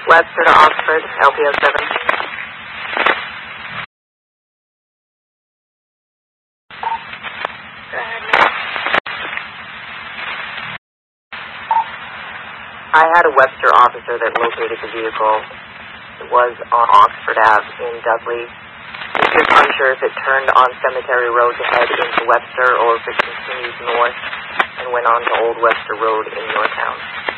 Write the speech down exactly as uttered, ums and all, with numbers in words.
Webster to Oxford, L P O seven. I had a Webster officer that located the vehicle. It was on Oxford Avenue in Dudley. He was unsure if it turned on Cemetery Road to head into Webster or if it continued north and went on to Old Webster Road in Northtown.